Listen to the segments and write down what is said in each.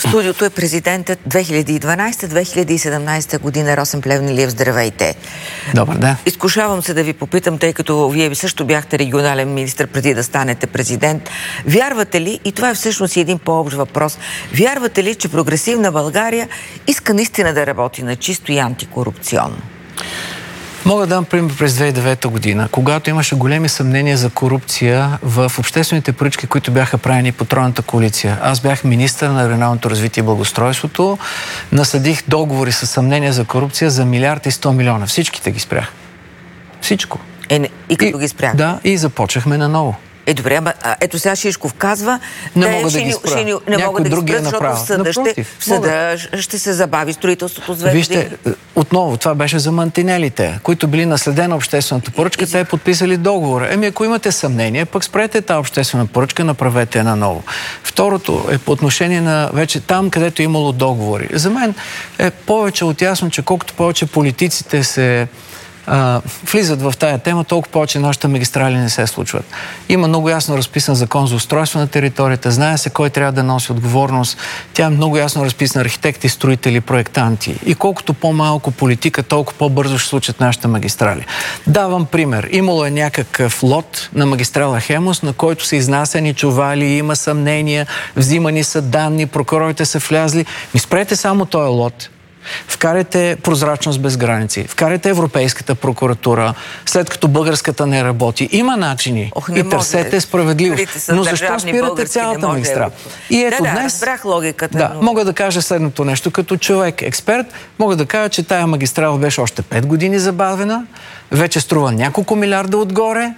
студиото е президентът 2012-2017 година Росен Плевнелиев. Здравейте! Добър ден! Изкушавам се да ви попитам, тъй като вие също бяхте регионален министър преди да станете президент. Вярвате ли, и това е всъщност един по-общ въпрос, вярвате ли, че прогресивна България иска наистина да работи на чисто и антикорупционно? Мога да дам пример през 2009 година, когато имаше големи съмнения за корупция в обществените поръчки, които бяха правени по Тройната коалиция. Аз бях министър на регионалното развитие и благоустройството, наследих договори с съмнения за корупция за 1,1 милиарда. Всичките ги спрях. Всичко. И като ги спрях? Да, и започнахме наново. Добре, ама ето сега Шишков казва, не могат да ги спрат. Не могат да ги спрат, защото в съда ще се забави строителството с 2 години. Вижте, отново, това беше за мантинелите, които били наследена обществената поръчка, те подписали договора. Ако имате съмнение, пък спрете тази обществена поръчка, направете една ново. Второто е по отношение на вече там, където е имало договори. За мен е повече от ясно, че колкото повече политиците се влизат в тая тема, толкова повече нашите магистрали не се случват. Има много ясно разписан закон за устройство на територията, знае се кой трябва да носи отговорност. Тя е много ясно разписана архитекти, строители, проектанти. И колкото по-малко политика, толкова по-бързо ще случат нашите магистрали. Давам пример. Имало е някакъв лот на магистрала Хемус, на който са изнасяни чували, има съмнения, взимани са данни, прокурорите са влязли. Спрете само този лот. Вкарайте прозрачност без граници, вкарайте Европейската прокуратура, след като българската не работи. Има начини и търсете справедливост. Но защо спирате цялата магистрала? И ето днес... разбрах логиката. Мога да кажа следното нещо. Като човек експерт, мога да кажа, че тая магистрала беше още 5 години забавена, вече струва няколко милиарда отгоре,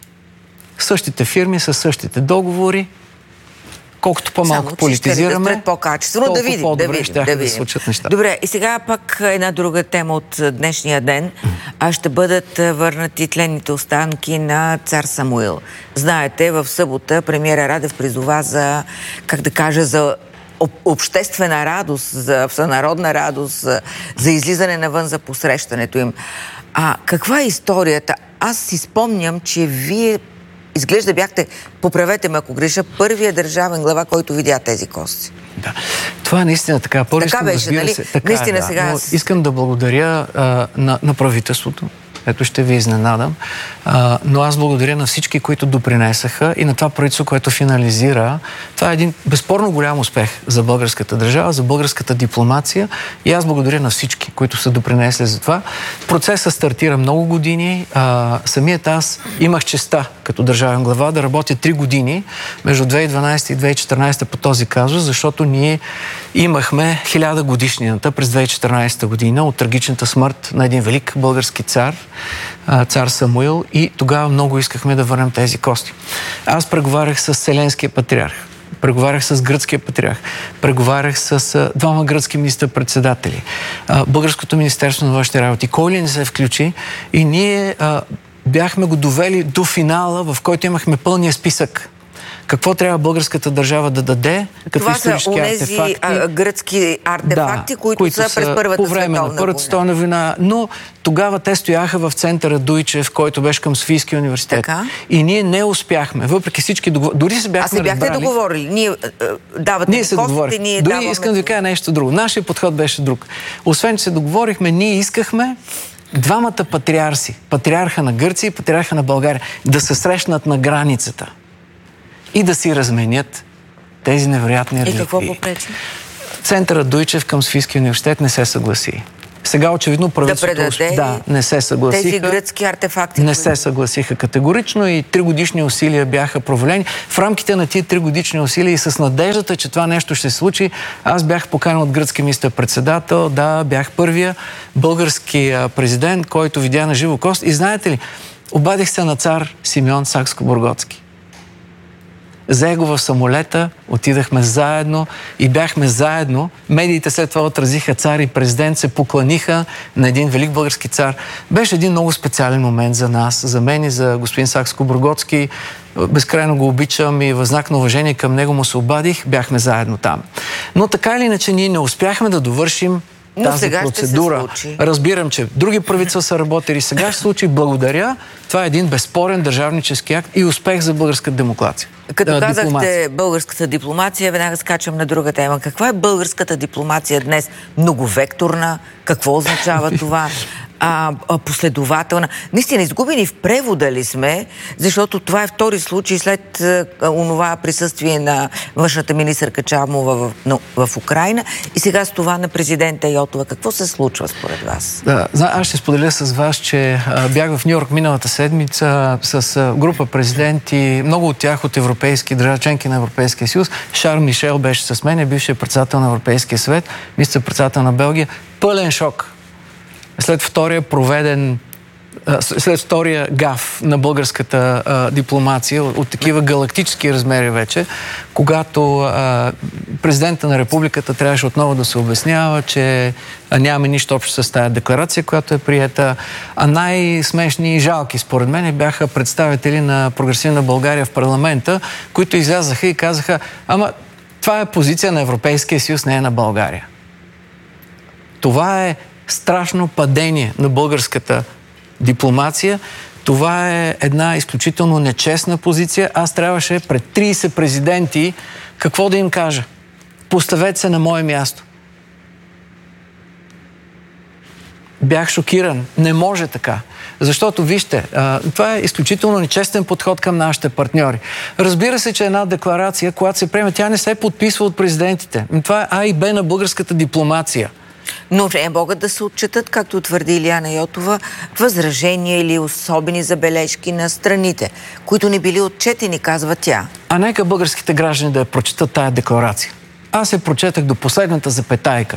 същите фирми с същите договори. Колкото по-малко политизираме, по-качествено, да видим. Да случат неща. Добре, и сега пак една друга тема от днешния ден. Ще бъдат върнати тленните останки на цар Самуил. Знаете, в събота премиера Радев призова за, за обществена радост, за всенародна радост, за излизане навън, за посрещането им. Каква е историята? Аз си спомням, че вие изглежда бяхте, поправете ме ако греша, първият държавен глава, който видя тези кости. Да. Това е наистина така. Така беше, нали? Наистина сега... Но искам да благодаря на правителството. Ето ще ви изненадам. Но аз благодаря на всички, които допринесаха и на това правителство, което финализира. Това е един безспорно голям успех за българската държава, за българската дипломация и аз благодаря на всички, които са допринесли за това. Процесът стартира много години. Самият аз имах честа като държавен глава да работя 3 години между 2012 и 2014 по този казус, защото ние имахме 1000 годишнината през 2014 година от трагичната смърт на един велик български цар, цар Самуил, и тогава много искахме да върнем тези кости. Аз преговарях с Вселенския патриарх, преговарях с гръцкия патриарх, преговарях с двама гръцки министър-председатели, Българското министерство на външните работи. Кой ли не се включи и ние бяхме го довели до финала, в който имахме пълния списък. Какво трябва българската държава да даде като исторически артефакти. Това са онези гръцки артефакти, които са през Първата световна война. Но тогава те стояха в центъра Дуйчев, който беше към Софийския университет. Така? И ние не успяхме, въпреки всички договори. Дори се бяхме разбрали. бяхте договорили. Ние се договорихме. Дори искам да ви кажа нещо друго. Нашия подход беше друг. Освен, че се договорихме, ние искахме двамата патриарси, патриарха на Гърция и патриарха на България, да се срещнат на границата и да си разменят тези невероятни реликвии. И какво попречи? Центърът Дуйчев към Софийския университет не се съгласи. Сега очевидно правителството не се съгласиха. Тези гръцки артефакти. Не се съгласиха категорично и 3 годишни усилия бяха провалени. В рамките на тия 3 годишни усилия и с надеждата, че това нещо ще се случи, аз бях поканен от гръцки министър-председател. Да, бях първия български президент, който видя на живо кост. И знаете ли, обадих се на цар Симеон Сакскобургготски. Взех го в самолета, отидахме заедно и бяхме заедно. Медиите след това отразиха цар и президент, се покланиха на един велик български цар. Беше един много специален момент за нас, за мен и за господин Сакскобургготски. Безкрайно го обичам и във знак на уважение към него му се обадих. Бяхме заедно там. Но така или иначе ние не успяхме да довършим тази процедура. Разбирам, че други правителства са работили. Сега ще се случи. Благодаря. това е един безспорен държавнически акт и успех за българската демокрация. Като казахте българската дипломация, веднага скачам на друга тема. Каква е българската дипломация днес? Многовекторна? Какво означава това? Последователна. Наистина, изгубени в превода ли сме, защото това е втори случай след онова присъствие на външната министърка Чавмова в Украйна и сега с това на президента Йотова. Какво се случва според вас? Аз ще споделя с вас, че бях в Ню-Йорк миналата седмица с група президенти, много от тях от европейски държави, членки на Европейския съюз. Шарл Мишел беше с мен, бившият председател на Европейския съвет, министър-председател на Белгия. Пълен шок. След втория гаф на българската дипломация от такива галактически размери вече, когато президента на републиката трябваше отново да се обяснява, че нямаме нищо общо с тази декларация, която е приета. А най-смешни и жалки, според мен, бяха представители на Прогресивна България в парламента, които излязаха и казаха: ама това е позиция на Европейския съюз, не е на България. Това е страшно падение на българската дипломация. Това е една изключително нечестна позиция. Аз трябваше пред 30 президенти какво да им кажа? Поставете се на мое място. Бях шокиран. Не може така. Защото, вижте, това е изключително нечестен подход към нашите партньори. Разбира се, че една декларация, когато се приеме, тя не се подписва от президентите. Това е А и Б на българската дипломация. Но не могат да се отчетат, както твърди Илияна Йотова, възражения или особени забележки на страните, които не били отчетени, казва тя. А нека българските граждани да я прочитат тая декларация. Аз я прочетах до последната запетайка.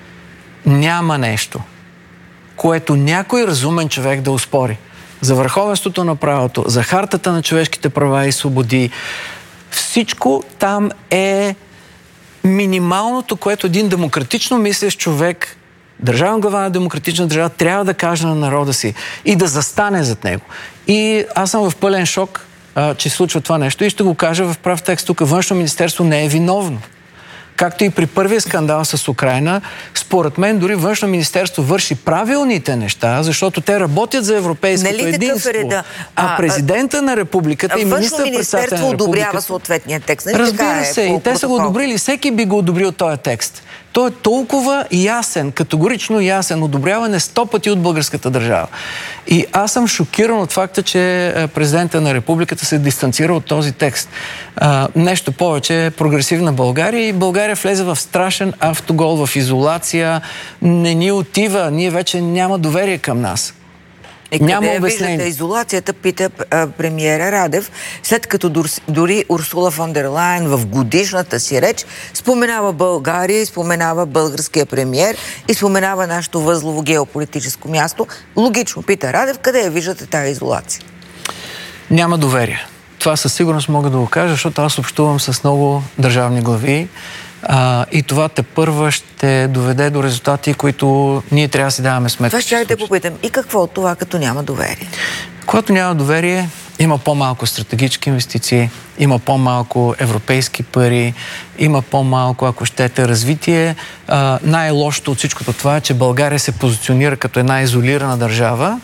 Няма нещо, което някой разумен човек да оспори. За върховенството на правото, за хартата на човешките права и свободи. Всичко там е минималното, което един демократично мислещ човек, държавен глава на демократична държава, трябва да каже на народа си и да застане зад него. И аз съм в пълен шок, че случва това нещо и ще го кажа в прав текст. Тук Външно министерство не е виновно. Както и при първия скандал с Украйна, според мен дори Външно министерство върши правилните неща, защото те работят за европейското единство. А президента на републиката и министър-председател на републиката... Външно министерство одобрява съответния текст. Разбира се, и те са го одобрили. Всеки би го одобрил този текст. Той е толкова ясен, категорично ясен, одобряване 100 пъти от българската държава. И аз съм шокиран от факта, че президента на републиката се дистанцира от този текст. Нещо повече, Прогресивна България и България влезе в страшен автогол, в изолация. Не ни отива, ние вече няма доверие към нас. И къде виждате изолацията, пита премиера Радев, след като дори Урсула фон дер Лайен в годишната си реч споменава България, споменава българския премиер и споменава нашето възлово геополитическо място. Логично, пита Радев, къде я виждате тази изолация? Няма доверие. Това със сигурност мога да го кажа, защото аз общувам с много държавни глави. И това тепърва ще доведе до резултати, които ние трябва да си даваме сметка. Това ще да попитам. И какво от това, като няма доверие? Когато няма доверие, има по-малко стратегически инвестиции, има по-малко европейски пари, има по-малко, ако щете, развитие. Най-лошото от всичкото това е, че България се позиционира като една изолирана държава,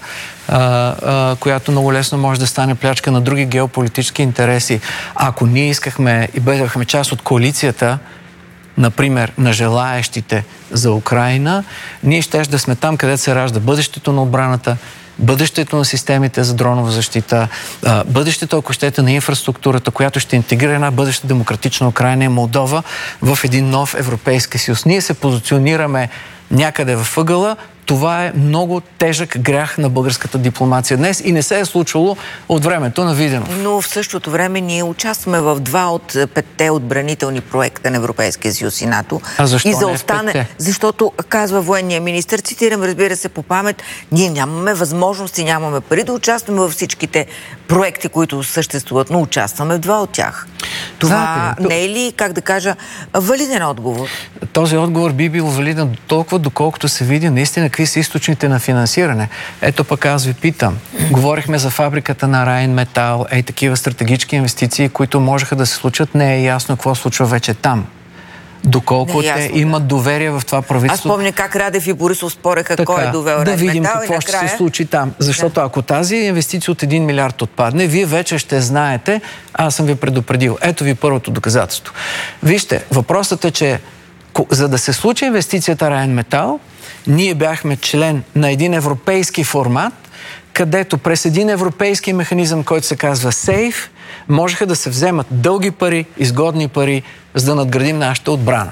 която много лесно може да стане плячка на други геополитически интереси. Ако ние искахме и бъдехме част от коалицията, например, на желаещите за Украйна, ние ще да сме там, където се ражда бъдещето на отбраната, бъдещето на системите за дронова защита, бъдещето, ако щете, на инфраструктурата, която ще интегрира една бъдеща демократична Украйна и Молдова в един нов Европейски съюз. Ние се позиционираме някъде във ъгъла. Това е много тежък грях на българската дипломация днес и не се е случвало от времето на Виденов. Но в същото време ние участваме в 2 от 5 отбранителни проекта на Европейския съюз и НАТО. А защо и заостане, защото, казва военния министър, цитирам, разбира се, по памет, ние нямаме възможности, нямаме пари да участваме във всичките проекти, които съществуват, но участваме в 2 от тях. Това не е ли, как да кажа, валиден отговор? Този отговор би бил валиден толкова, доколкото се види наистина какви са източните на финансиране. Ето пък аз ви питам. Говорихме за фабриката на Райнметал, такива стратегически инвестиции, които можеха да се случат. Не е ясно какво случва вече там. доколко те имат доверие в това правителство. Аз помня как Радев и Борисов спореха кой е довел Райметал. Да видим какво ще се случи там. Защото ако тази инвестиция от 1 милиард отпадне, вие вече ще знаете, аз съм ви предупредил. Ето ви първото доказателство. Вижте, въпросът е, че за да се случи инвестицията Райметал, ние бяхме член на един европейски формат, където през един европейски механизъм, който се казва SAFE, можеха да се вземат дълги пари, изгодни пари, за да надградим нашата отбрана.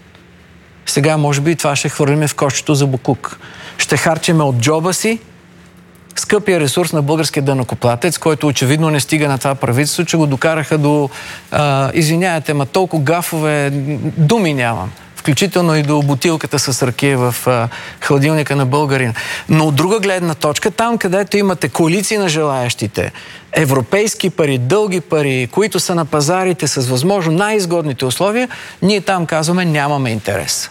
Сега, може би, това ще хвърлиме в кошчето за боклук. Ще харчиме от джоба си скъпия ресурс на българския данъкоплатец, който очевидно не стига на това правителство, че го докараха до извиняйте, ма толкова гафове, думи нямам. Включително и до бутилката с ракия в хладилника на българина. Но от друга гледна точка, там където имате коалиции на желаящите, европейски пари, дълги пари, които са на пазарите с възможно най-изгодните условия, ние там казваме нямаме интерес.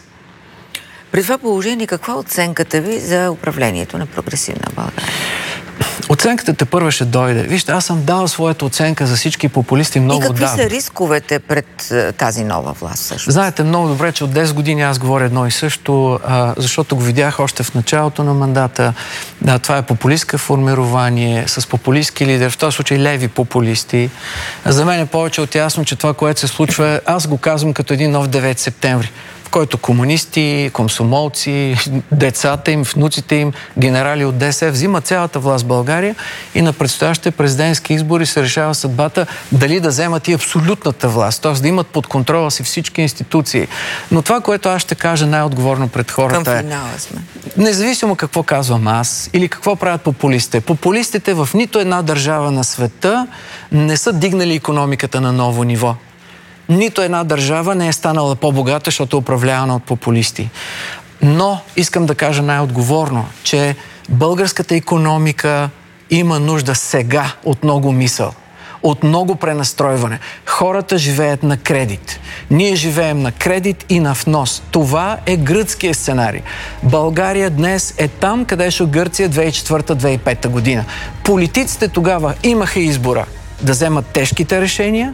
При това положение, каква е оценката ви за управлението на Прогресивна България? Оценката тепърва ще дойде. Вижте, аз съм дал своята оценка за всички популисти много давно. И какви са рисковете пред тази нова власт също? Знаете много добре, че от 10 години аз говоря едно и също, защото го видях още в началото на мандата. Това е популистка формирование с популистки лидер, в този случай леви популисти. За мен е повече от ясно, че това, което се случва, аз го казвам като един нов 9 септември. който комунисти, комсомолци, децата им, внуците им, генерали от ДС взимат цялата власт в България и на предстоящите президентски избори се решава съдбата дали да вземат и абсолютната власт, т.е. да имат под контрола си всички институции. Но това, което аз ще кажа най-отговорно пред хората е, независимо какво казвам аз или какво правят популистите. Популистите в нито една държава на света не са дигнали икономиката на ново ниво. Нито една държава не е станала по-богата, защото е управлявана от популисти. Но искам да кажа най-отговорно, че българската икономика има нужда сега от много мисъл, от много пренастройване. Хората живеят на кредит. Ние живеем на кредит и на внос. Това е гръцкият сценарий. България днес е там, където Гърция 2004-2005 година. Политиците тогава имаха избора да вземат тежките решения,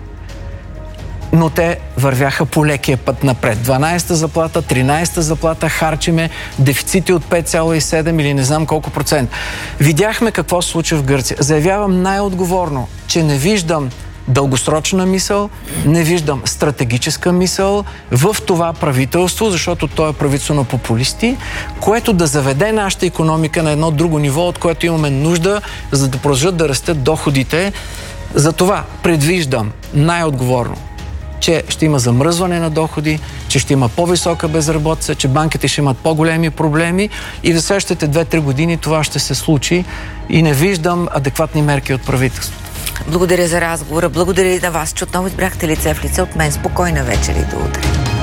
но те вървяха по лекия път напред. 12-та заплата, 13-та заплата, харчиме дефицити от 5,7 или не знам колко процент. Видяхме какво се случи в Гърция. Заявявам най-отговорно, че не виждам дългосрочна мисъл, не виждам стратегическа мисъл в това правителство, защото то е правителство на популисти, което да заведе нашата икономика на едно друго ниво, от което имаме нужда, за да продължат да растат доходите. Затова предвиждам най-отговорно, че ще има замръзване на доходи, че ще има по-висока безработица, че банките ще имат по-големи проблеми и в следващите 2-3 години това ще се случи и не виждам адекватни мерки от правителството. Благодаря за разговора. Благодаря и на вас, че отново избрахте лице в лице от мен. Спокойна вечер и до утре.